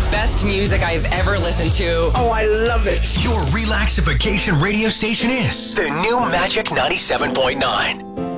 best music I've ever listened to. Oh, I love it. Your relaxification radio station is the new Magic 97.9.